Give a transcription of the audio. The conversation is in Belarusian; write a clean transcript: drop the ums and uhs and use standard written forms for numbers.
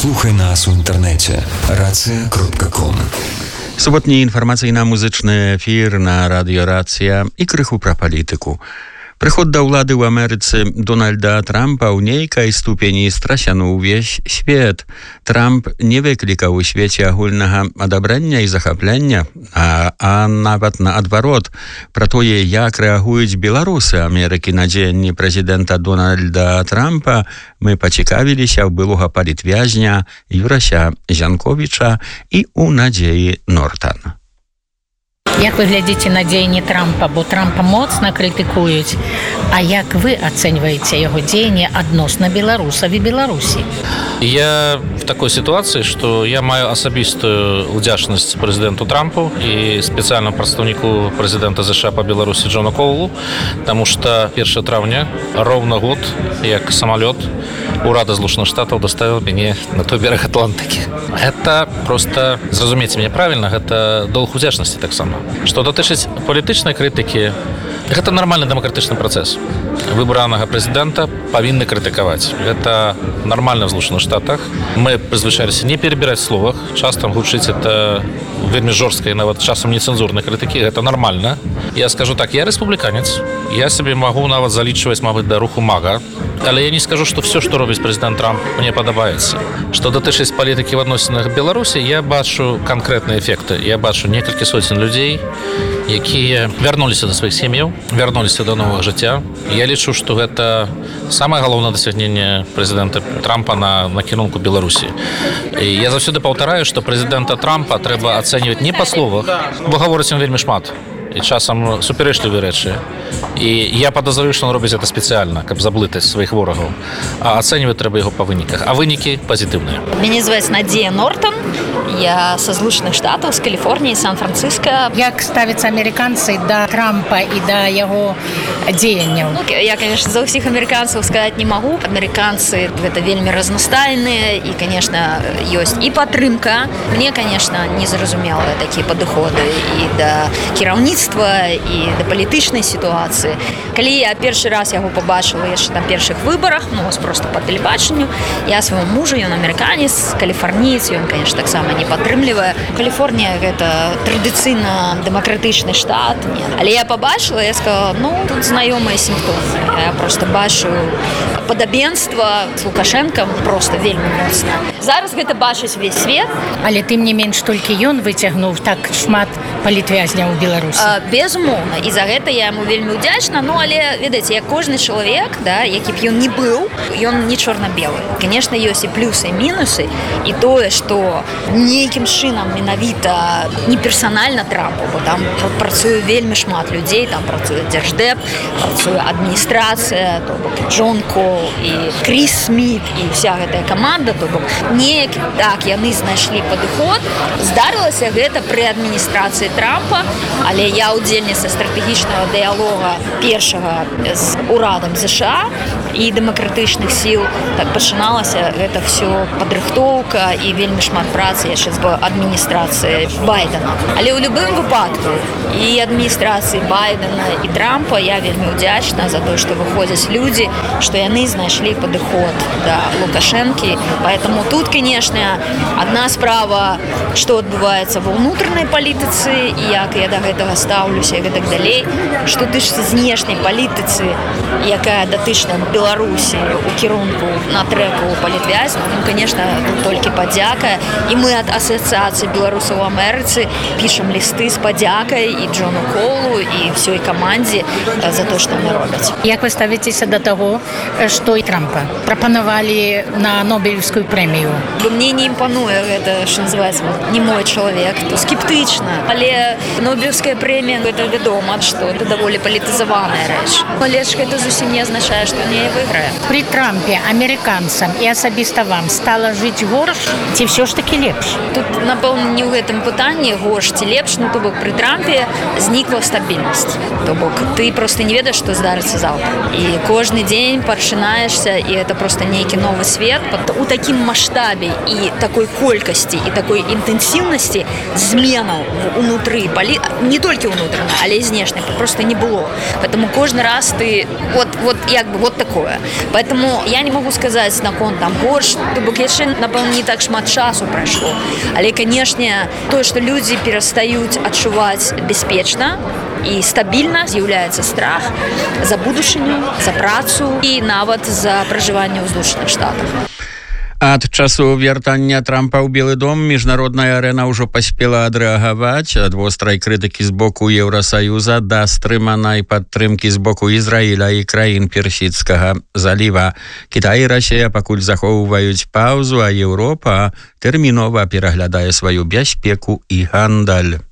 Слухай нас у інтэрнэце racja.com. Суботні інфармацыйна-музычны эфір на радыё «Рацыя» і крыху пра палітыку. Прыход да ўлады ў Амерыцы Дональда Трампа ў нейкай ступені страсянуў увесь свет. Трамп не выклікаў у свеце агульнага адабрання і захаплення, а нават наадварот. Пра тое, як рэагуюць беларусы Амерыкі на дзеянні прэзідэнта Дональда Трампа, мы пацікавіліся ў былога палітвязня Юрася Зянковіча і у Надзеі Нортан. Як вы глядзіце на дзеянні Трампа, бо Трампа моцна крытыкуюць, а як вы ацэньваеце яго дзеянне адносна беларусаў і Беларусі? Я в такой ситуации, что я маю асабістую удзячнасць прэзідэнту Трампу і спецыяльнаму прадстаўніку прэзідэнта США по Беларусі Джону Коулу, потому что 1 травня, ровно год, як самолет Урада Злучаных Штатаў доставил мяне на той берег Атлантыкі. Это просто, зразумейце мяне правильно, гэта долг удзячнасці таксама. Што датычыць палітычнай крытыкі, гэта нармальны дэмакратычны працэс. Выбранага прэзідэнта павінны крытыкаваць. Гэта нармальна в Злучаных Штатах. Мы прызвычаіліся не перабіраць словах. Часта гучыць это вельмі жорсткай, нават часам нецэнзурнай крытыкі. Гэта нармальна. Я скажу так, я рэспубліканец. Я сабе магу нават залічваць, мабыць, да руху мага. Але я не скажу, што все, што робіць прэзідэнт Трамп, мне падабаецца. Што датычыць палітыкі в адносінах Беларусі, я бачу канкрэтныя эфекты. Я бачу некалькі соцень людзей, якія вярнуліся да сваіх сем'яў, вярнуліся да новага жыцця. Я лічу, што гэта самае галоўнае дасягненне прэзідэнта Трампа на кірунку Беларусі. І я заўсёды паўтараю, што прэзідэнта Трампа трэба ацэньваць не па словах, бо гаворыць ён вельмі шмат. І часам суперечлівыя рэчы. І я падазраю, што ён робіць гэта спецыяльна, каб заблытаць сваіх ворагаў. А ацэньваць трэба яго па выніках. А вынікі пазітыўныя. Мяне зваецца Надзея Нортан. Я са Злучаных Штатаў, з Каліфорніі, Сан-Францыска. Як ставяцца амерыканцы да Трампа і да яго дзеянняў? Я, конечно, за ўсіх амерыканцаў сказаць не магу. Амерыканцы гэта вельмі разнастайныя і, конечно, ёсць і падтрымка. Мне, конечно, незразумелыя такія падыходы і да кіраўніцтва, і да палітычнай сітуацыі. Калі я першы раз яго пабачыла яшчэ на першых выбарах, просто па тэлебачанню, я свайму мужу, ён амерыканец, каліфарніец, ён, конечно, таксама не падтрымлівае. Каліфорнія гэта традыцыйна дэмакратычны штат. Але я пабачыла, я сказала, тут знаёмыя сімптомы. Я просто бачу падабенства з Лукашэнкам просто вельмі моцна. Зараз гэта бачыць увесь свет. Але тым не менш толькі ён выцягнуў так шмат палітвязняў у Беларусі. Безумоўна, і за гэта я яму вельмі удзячна, але, ведаеце, як кожны чалавек, які б ён не быў, ён не чорна-белы. Конечно, ёсць і плюсы, і мінусы, і тое, што нейкім чынам менавіта не персанальна Трампу, бо там працуе вельмі шмат людзей, там працуе Дзярждэп, працуе адміністрацыя, то бок Джон Коул і Кріс Сміт і вся гэтая каманда, то бок неяк так яны знайшлі падыход. Здарылася гэта пры адміністрацыі Трампа, але я удзельніца стратэгічнага дыялога першага з урадам США і дэмакратычных сіл. Так пачыналася гэта все падрыхтоўка і вельмі шмат працы яшчэ з адміністрацыі Байдена. Але ў любым выпадку і адміністрацыі Байдена і Трампа я вельмі удзячна за тое, што выходзяць людзі, што яны знайшлі падыход да Лукашэнкі. Поэтому тут, конечно, адна справа, што адбываецца ва ўнутранай палітыцы і як я да гэтага стаўлюся і гэтак далей. Што тычыцца знешняй палітыцы, якая датычна Беларусі у кірунку на трэку палітвязняў, конечно, тут толькі падзяка. І мы ад асацыяцыі беларусаў у Амерыцы пішам лісты з падзякай і Джону Коулу і ўсёй камандзе за то, што яны робяць. Як вы ставіцеся да таго, што і Трампа прапанавалі на Нобелевскую прэмію? Мне не імпануе гэта, што называецца, не мой чалавек, то скептычна. Але Нобелевская прэмія, гэта вядома, што это даволі палітызаваная рэч. Але ж гэта зусім не азначае, што не выйграе. Пры Трампе амерыканцам і асабіста вам стала жыць горш ці ўсё ж такі лепш? Тут, напэўна, не ў гэтым пытанні горш ці лепш, то бок пры Трампе знікла стабільнасць. То бок ты просто не ведаеш, што здарыцца заўтра. І кожны дзень пачынаешся, і это просто нейкі новы свет. У такім маштабе і такой колькасці і такой інтэнсіўнасці зменаў унутры не толькі ўнутрана, але і знешне просто не было. Поэтому кожны раз ты вот такое. такое. Поэтому я не могу сказать наконт там горш, то бок яшчэ, напэўна, не так шмат часу прайшло. Але, канешне, тое, што людзі перастаюць адчуваць бяспечна і стабільна, з'яўляецца страх за будучыню, за працу і нават за пражыванне ў Злучаных Штатах. Ад часу вяртання Трампа ў Белы дом міжнародная арэна ўжо паспела адрэагаваць ад вострай крытыкі з боку Еўрасаюза да стрыманай падтрымкі з боку Ізраіля і краін Персідскага заліва. Кітай і Расія пакуль захоўваюць паўзу, а Еўропа тэрмінова пераглядае сваю бяспеку і гандаль.